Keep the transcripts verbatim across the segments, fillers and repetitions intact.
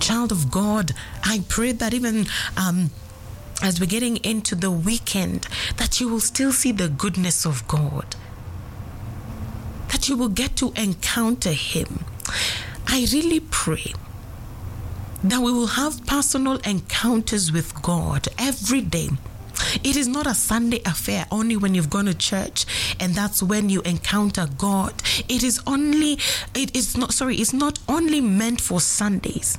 Child of God, I pray that even um, as we're getting into the weekend, that you will still see the goodness of God, that you will get to encounter Him. I really pray that we will have personal encounters with God every day. It is not a Sunday affair only when you've gone to church and that's when you encounter God. It is only, it is not, sorry, it's not only meant for Sundays.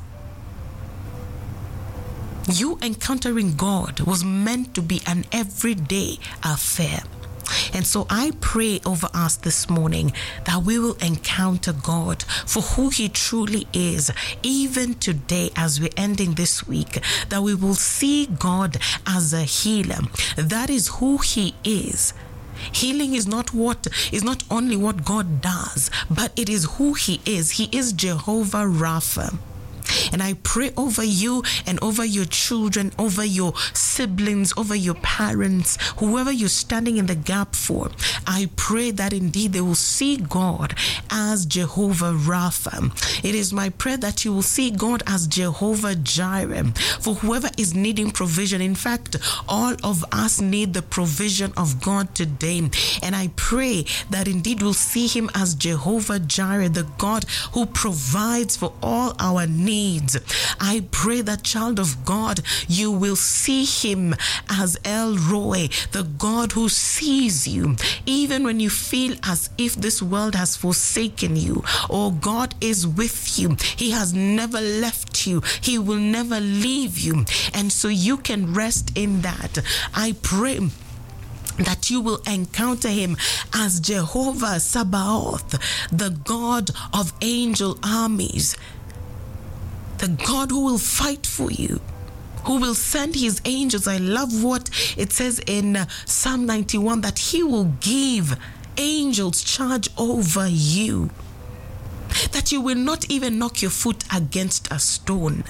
You encountering God was meant to be an everyday affair. And so I pray over us this morning that we will encounter God for who He truly is, even today as we're ending this week, that we will see God as a healer. That is who He is. Healing is not what is not only what God does, but it is who He is. He is Jehovah Rapha. And I pray over you and over your children, over your siblings, over your parents, whoever you're standing in the gap for. I pray that indeed they will see God as Jehovah Rapha. It is my prayer that you will see God as Jehovah Jireh for whoever is needing provision. In fact, all of us need the provision of God today. And I pray that indeed we'll see Him as Jehovah Jireh, the God who provides for all our needs. I pray that, child of God, you will see Him as El Roi, the God who sees you, even when you feel as if this world has forsaken you. Oh, God is with you. He has never left you. He will never leave you. And so you can rest in that. I pray that you will encounter Him as Jehovah Sabaoth, the God of angel armies, the God who will fight for you, who will send His angels. I love what it says in uh, Psalm ninety-one, that He will give angels charge over you, that you will not even knock your foot against a stone.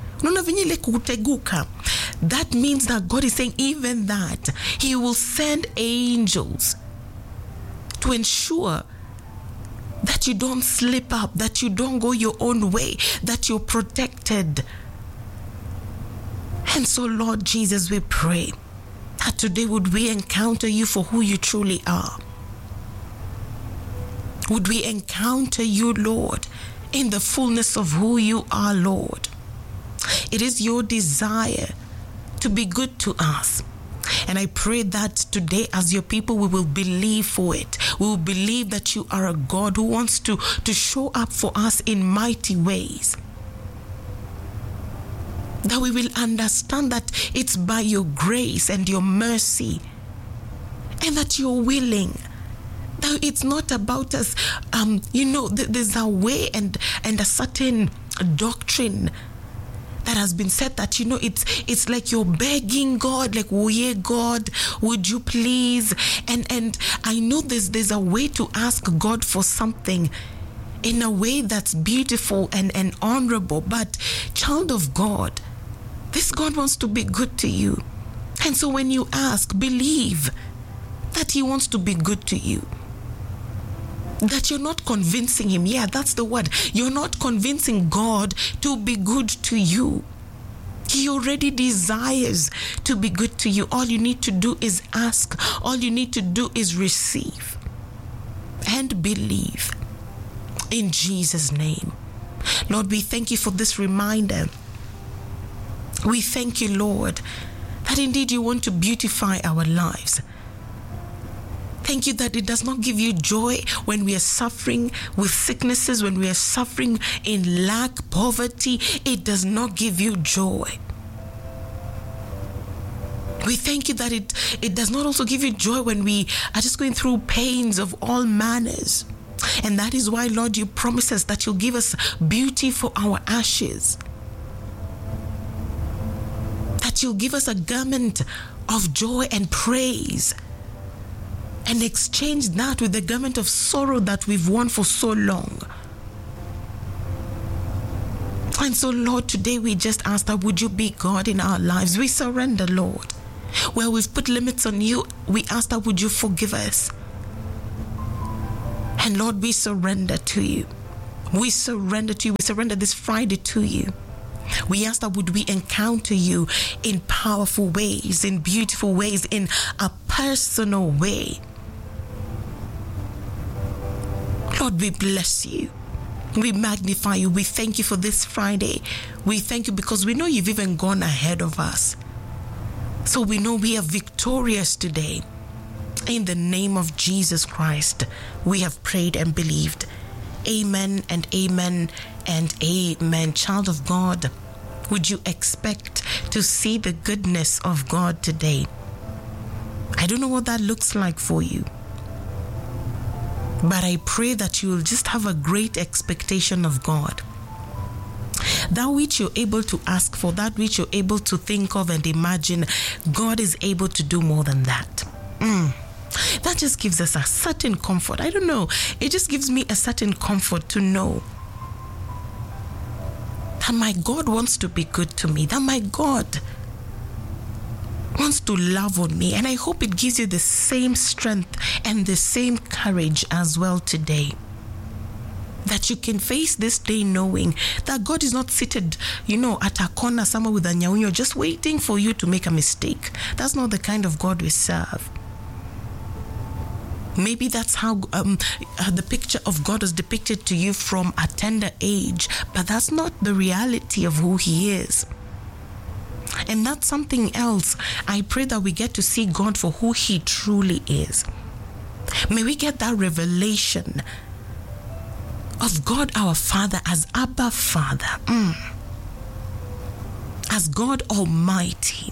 That means that God is saying even that He will send angels to ensure that you don't slip up, that you don't go your own way, that you're protected. And so, Lord Jesus, we pray that today would we encounter You for who You truly are. Would we encounter You, Lord, in the fullness of who You are, Lord. It is Your desire to be good to us. And I pray that today as Your people, we will believe for it. We will believe that You are a God who wants to, to show up for us in mighty ways. That we will understand that it's by Your grace and Your mercy, and that You're willing. That it's not about us. Um, you know, th- there's a way and, and a certain doctrine that has been said that, you know, it's it's like you're begging God, like, oh yeah, God, would You please? And and I know there's there's a way to ask God for something in a way that's beautiful and, and honorable. But child of God, this God wants to be good to you. And so when you ask, believe that He wants to be good to you. That you're not convincing Him. Yeah, that's the word. You're not convincing God to be good to you. He already desires to be good to you. All you need to do is ask. All you need to do is receive and believe. In Jesus' name. Lord, we thank You for this reminder. We thank You, Lord, that indeed You want to beautify our lives. Thank You that it does not give You joy when we are suffering with sicknesses, when we are suffering in lack, poverty. It does not give You joy. We thank You that it, it does not also give You joy when we are just going through pains of all manners. And that is why, Lord, You promise us that You'll give us beauty for our ashes. That You'll give us a garment of joy and praise, and exchange that with the garment of sorrow that we've worn for so long. And so, Lord, today we just ask that would You be God in our lives. We surrender, Lord. Where we've put limits on You, we ask that would You forgive us. And Lord, we surrender to You. We surrender to You. We surrender this Friday to You. We ask that would we encounter you in powerful ways, in beautiful ways, in a personal way. Lord, we bless you. We magnify you. We thank you for this Friday. We thank you because we know you've even gone ahead of us. So we know we are victorious today. In the name of Jesus Christ, we have prayed and believed. Amen and amen and amen. Child of God, would you expect to see the goodness of God today? I don't know what that looks like for you, but I pray that you will just have a great expectation of God. That which you're able to ask for, that which you're able to think of and imagine, God is able to do more than that. Mm. That just gives us a certain comfort. I don't know. It just gives me a certain comfort to know that my God wants to be good to me, that my God wants to love on me. And I hope it gives you the same strength and the same courage as well today. That you can face this day knowing that God is not seated, you know, at a corner somewhere with a nyaunyo just waiting for you to make a mistake. That's not the kind of God we serve. Maybe that's how um, uh, the picture of God was depicted to you from a tender age, but that's not the reality of who He is. And that's something else. I pray that we get to see God for who He truly is. May we get that revelation of God our Father as Abba Father, mm. as God Almighty.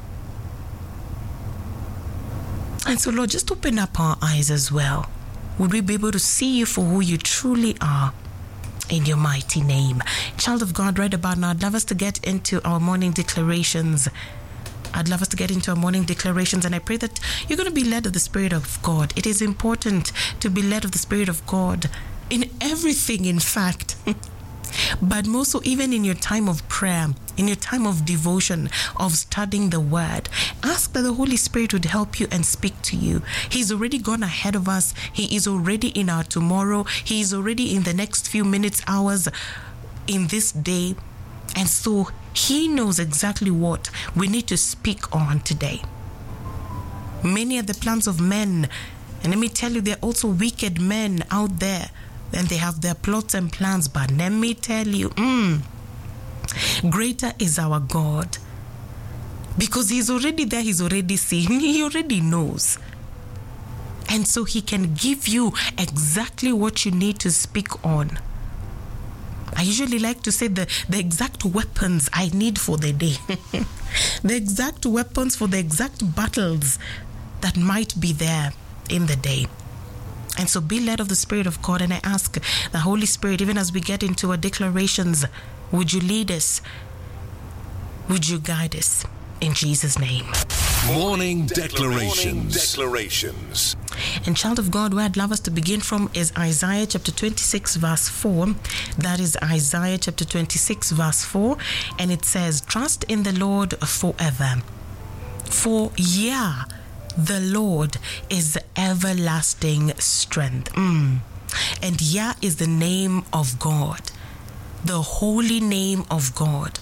And so, Lord, just open up our eyes as well. Would we be able to see you for who you truly are? In your mighty name. Child of God, right about now, I'd love us to get into our morning declarations. I'd love us to get into our morning declarations, and I pray that you're going to be led of the Spirit of God. It is important to be led of the Spirit of God in everything, in fact. But more so even in your time of prayer, in your time of devotion, of studying the Word. Ask that the Holy Spirit would help you and speak to you. He's already gone ahead of us. He is already in our tomorrow. He is already in the next few minutes, hours in this day. And so He knows exactly what we need to speak on today. Many are the plans of men. And let me tell you, there are also wicked men out there. And they have their plots and plans. But let me tell you, mm, greater is our God. Because He's already there. He's already seen. He already knows. And so He can give you exactly what you need to speak on. I usually like to say the, the exact weapons I need for the day. The exact weapons for the exact battles that might be there in the day. And so be led of the Spirit of God. And I ask the Holy Spirit, even as we get into our declarations, would you lead us? Would you guide us? In Jesus' name. Morning declarations. Morning declarations. And child of God, where I'd love us to begin from is Isaiah chapter twenty-six verse four. That is Isaiah chapter twenty-six verse four. And it says, trust in the Lord forever. For Yah, the Lord, is everlasting strength. Mm. And Yah is the name of God, the holy name of God.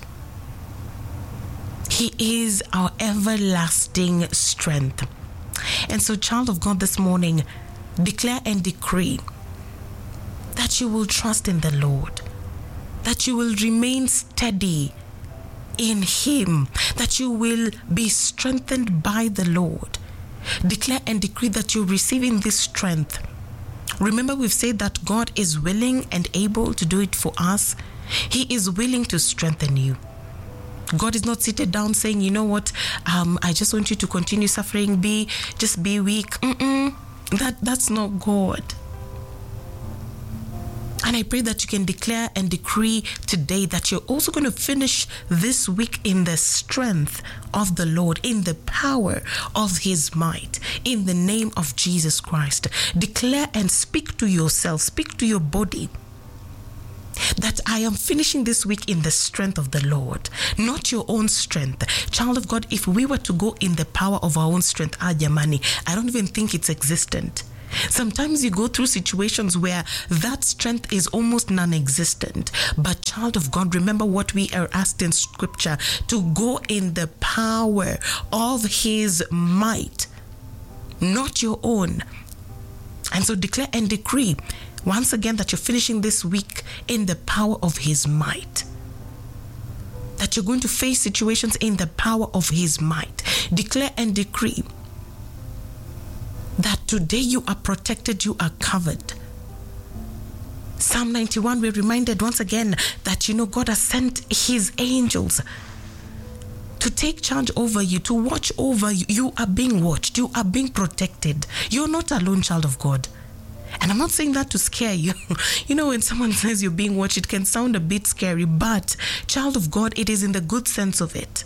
He is our everlasting strength. And so, child of God, this morning, declare and decree that you will trust in the Lord, that you will remain steady in Him, that you will be strengthened by the Lord. Declare and decree that you're receiving this strength. Remember, we've said that God is willing and able to do it for us. He is willing to strengthen you. God is not seated down saying, you know what, um, I just want you to continue suffering, be, just be weak. Mm-mm. That, that's not God. And I pray that you can declare and decree today that you're also going to finish this week in the strength of the Lord, in the power of His might, in the name of Jesus Christ. Declare and speak to yourself, speak to your body, that I am finishing this week in the strength of the Lord, not your own strength. Child of God, if we were to go in the power of our own strength, ah, Yamani, I don't even think it's existent. Sometimes you go through situations where that strength is almost non-existent. But child of God, remember what we are asked in scripture, to go in the power of his might, not your own. And so declare and decree once again that you're finishing this week in the power of his might. That you're going to face situations in the power of his might. Declare and decree that today you are protected, you are covered. Psalm ninety-one, we're reminded once again that, you know, God has sent his angels to take charge over you, to watch over you. You are being watched. You are being protected. You're not alone, child of God. And I'm not saying that to scare you. You know, when someone says you're being watched, it can sound a bit scary. But, child of God, it is in the good sense of it.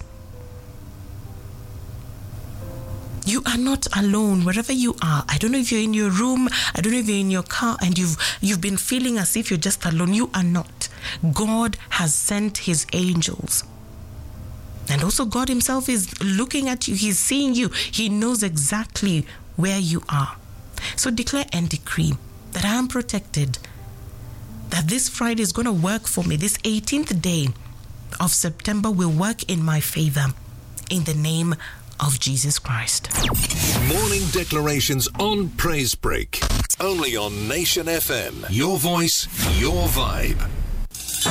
You are not alone wherever you are. I don't know if you're in your room. I don't know if you're in your car and you've you've been feeling as if you're just alone. You are not. God has sent his angels. And also God himself is looking at you. He's seeing you. He knows exactly where you are. So declare and decree that I am protected. That this Friday is going to work for me. This eighteenth day of September will work in my favor. In the name of Jesus Christ. Morning declarations on Praise Break. Only on Nation F M. Your voice, your vibe.